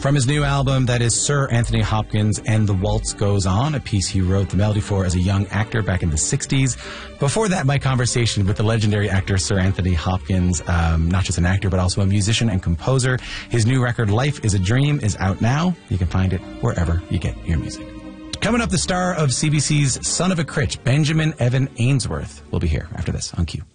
From his new album, that is Sir Anthony Hopkins and The Waltz Goes On, a piece he wrote the melody for as a young actor back in the 60s. Before that, my conversation with the legendary actor Sir Anthony Hopkins, not just an actor, but also a musician and composer. His new record, Life is a Dream, is out now. You can find it wherever you get your music. Coming up, the star of CBC's Son of a Critch, Benjamin Evan Ainsworth, will be here after this on Q.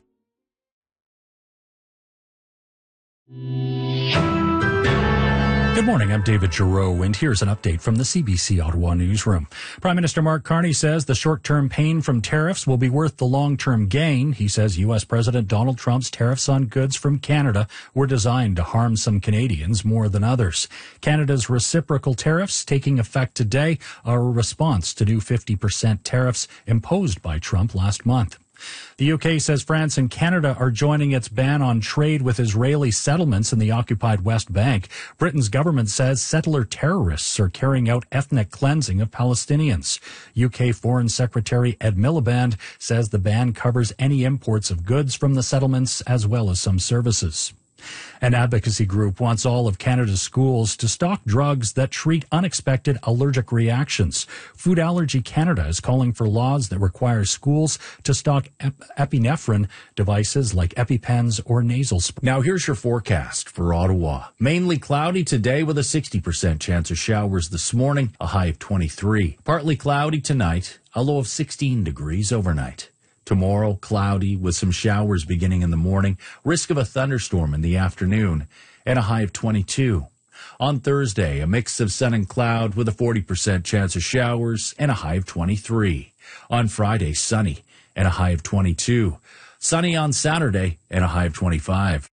Good morning, I'm David Giroux, and here's an update from the CBC Ottawa newsroom. Prime Minister Mark Carney says the short-term pain from tariffs will be worth the long-term gain. He says U.S. President Donald Trump's tariffs on goods from Canada were designed to harm some Canadians more than others. Canada's reciprocal tariffs taking effect today are a response to new 50% tariffs imposed by Trump last month. The UK says France and Canada are joining its ban on trade with Israeli settlements in the occupied West Bank. Britain's government says settler terrorists are carrying out ethnic cleansing of Palestinians. UK Foreign Secretary Ed Miliband says the ban covers any imports of goods from the settlements as well as some services. An advocacy group wants all of Canada's schools to stock drugs that treat unexpected allergic reactions. Food Allergy Canada is calling for laws that require schools to stock epinephrine devices like EpiPens or nasal sprays. Now here's your forecast for Ottawa. Mainly cloudy today with a 60% chance of showers this morning, a high of 23. Partly cloudy tonight, a low of 16 degrees overnight. Tomorrow, cloudy with some showers beginning in the morning, risk of a thunderstorm in the afternoon, and a high of 22. On Thursday, a mix of sun and cloud with a 40% chance of showers and a high of 23. On Friday, sunny and a high of 22. Sunny on Saturday and a high of 25.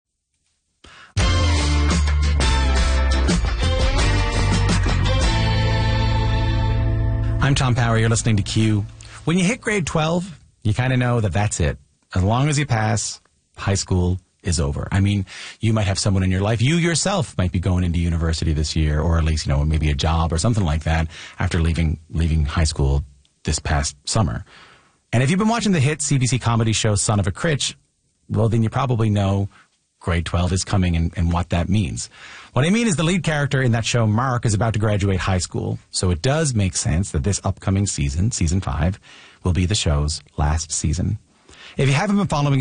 I'm Tom Power. You're listening to Q. When you hit grade 12, you kind of know that that's it. As long as you pass, high school is over. I mean, you might have someone in your life. You yourself might be going into university this year, or at least, maybe a job or something like that after leaving high school this past summer. And if you've been watching the hit CBC comedy show Son of a Critch, well, then you probably know grade 12 is coming and what that means. What I mean is the lead character in that show, Mark, is about to graduate high school. So it does make sense that this upcoming season, season 5, will be the show's last season. If you haven't been following